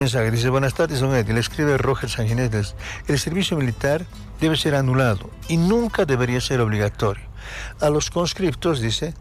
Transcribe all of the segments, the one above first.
Mensaje dice: buenas tardes, don Eddie. Le escribe Roger Sangineses. El servicio militar debe ser anulado y nunca debería ser obligatorio. A los conscriptos, dice,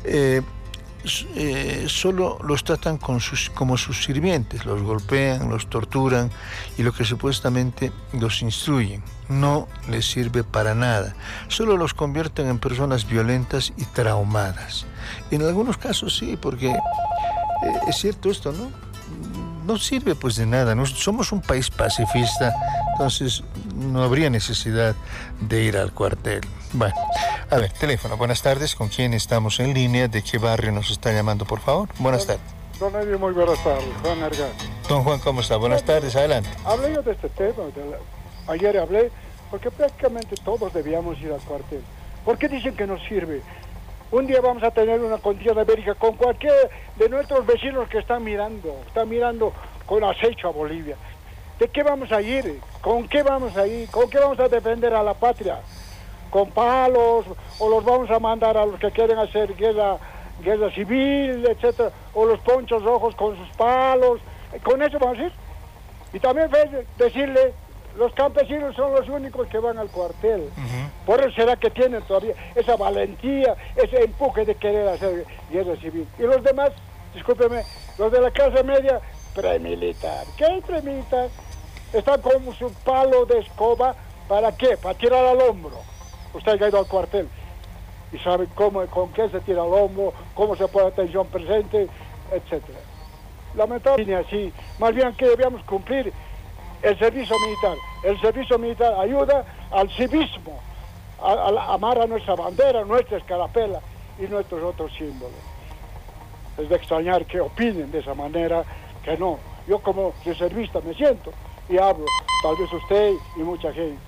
solo los tratan como sus sirvientes, los golpean, los torturan y lo que supuestamente los instruyen. No les sirve para nada, solo los convierten en personas violentas y traumadas. En algunos casos sí, porque es cierto esto, ¿no? No sirve pues de nada, ¿no? Somos un país pacifista, entonces no habría necesidad de ir al cuartel. Bueno, a ver, teléfono, buenas tardes, ¿con quién estamos en línea? ¿De qué barrio nos está llamando, por favor? Buenas tardes. Don Eddie, muy buenas tardes, Juan Argan. Don Juan, ¿cómo está? Buenas tardes, adelante. Hablé yo de este tema, ayer hablé, porque prácticamente todos debíamos ir al cuartel. ¿Por qué dicen que no sirve? Un día vamos a tener una contienda bélica con cualquier de nuestros vecinos que están mirando con acecho a Bolivia. ¿De qué vamos a ir? ¿Con qué vamos a ir? ¿Con qué vamos a defender a la patria? ¿Con palos? ¿O los vamos a mandar a los que quieren hacer guerra civil, etcétera? ¿O los ponchos rojos con sus palos? ¿Con eso vamos a ir? Y también decirle, los campesinos son los únicos que van al cuartel. Por eso será que tienen todavía esa valentía, ese empuje de querer hacer guerra civil. Y los demás, discúlpeme, los de la clase media, premilitar. ¿Qué premilitar? Están con su palo de escoba, ¿para qué? Para tirar al hombro. Usted ha ido al cuartel y sabe con qué se tira al hombro, cómo se pone atención presente, etcétera. Lamentablemente así, más bien que debíamos cumplir el servicio militar. El servicio militar ayuda al civismo, a amar a nuestra bandera, nuestra escarapela y nuestros otros símbolos. Es de extrañar que opinen de esa manera, que no. Yo como reservista me siento y hablo, tal vez usted y mucha gente.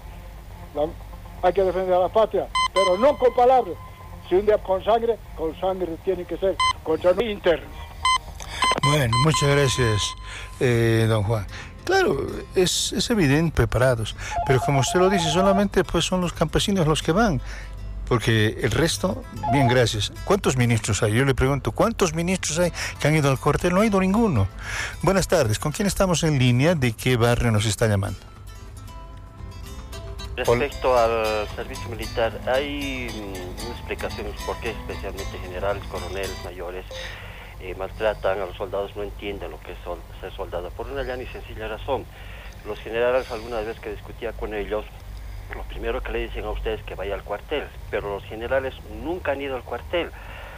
Hay que defender a la patria, pero no con palabras. Si un día con sangre tiene que ser, con sangre interna. Bueno, muchas gracias, don Juan. Claro, es evidente, preparados, pero como usted lo dice, solamente pues son los campesinos los que van, porque el resto, bien, gracias. ¿Cuántos ministros hay? Yo le pregunto, ¿cuántos ministros hay que han ido al cuartel? No ha ido ninguno. Buenas tardes, ¿con quién estamos en línea? ¿De qué barrio nos está llamando? Respecto al servicio militar, hay explicaciones por qué especialmente generales, coroneles, mayores maltratan a los soldados, no entienden lo que es ser soldado, por una llana y sencilla razón. Los generales, alguna vez que discutía con ellos, lo primero que le dicen a ustedes es que vaya al cuartel, pero los generales nunca han ido al cuartel.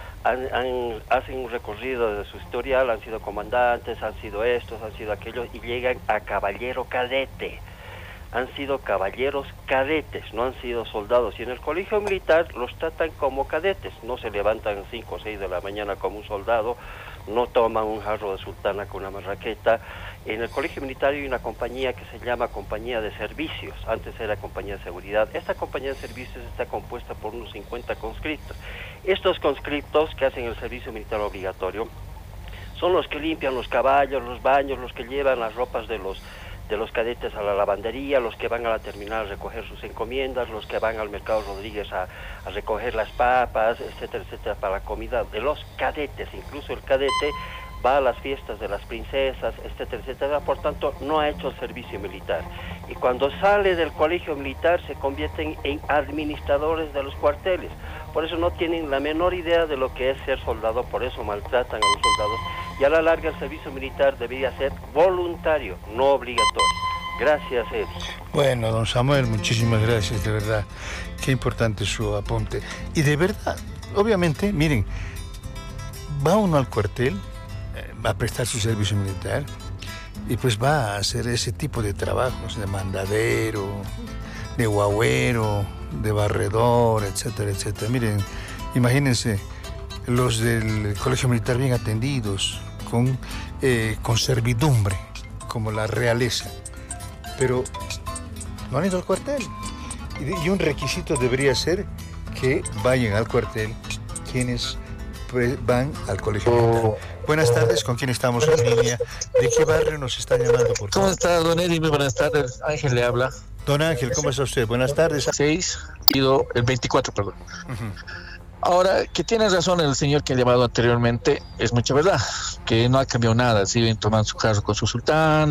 Hacen un recorrido de su historial, han sido comandantes, han sido estos, han sido aquellos, y llegan a caballero cadete. Han sido caballeros cadetes, no han sido soldados. Y en el colegio militar los tratan como cadetes. No se levantan a 5 o 6 de la mañana como un soldado, no toman un jarro de sultana con una marraqueta. En el colegio militar hay una compañía que se llama Compañía de Servicios. Antes era Compañía de Seguridad. Esta Compañía de Servicios está compuesta por unos 50 conscriptos. Estos conscriptos que hacen el servicio militar obligatorio son los que limpian los caballos, los baños, los que llevan las ropas de los cadetes a la lavandería, los que van a la terminal a recoger sus encomiendas, los que van al Mercado Rodríguez a recoger las papas, etcétera, etcétera, para la comida de los cadetes. Incluso el cadete va a las fiestas de las princesas, etcétera, etcétera. Por tanto, no ha hecho el servicio militar. Y cuando sale del colegio militar se convierten en administradores de los cuarteles. Por eso no tienen la menor idea de lo que es ser soldado, por eso maltratan a los soldados. Y a la larga el servicio militar debería ser voluntario, no obligatorio. Gracias, Ed. Bueno, don Samuel, muchísimas gracias, de verdad. Qué importante su apunte. Y de verdad, obviamente, miren, va uno al cuartel, va a prestar su servicio militar y pues va a hacer ese tipo de trabajos, de mandadero, de guagüero, de barredor, etcétera, etcétera. Miren, imagínense los del colegio militar bien atendidos, con servidumbre, como la realeza, pero no han ido al cuartel. Y un requisito debería ser que vayan al cuartel quienes van al colegio militar. Buenas tardes, ¿con quién estamos en línea? ¿De qué barrio nos está llamando, por favor? ¿Cómo está, don Eddie? Muy buenas tardes. Ángel le habla. Don Ángel, ¿cómo está usted? Buenas tardes. 6, el 24, perdón. Ahora, que tiene razón el señor que ha llamado anteriormente, es mucha verdad, que no ha cambiado nada, siguen tomando su carro con su sultán,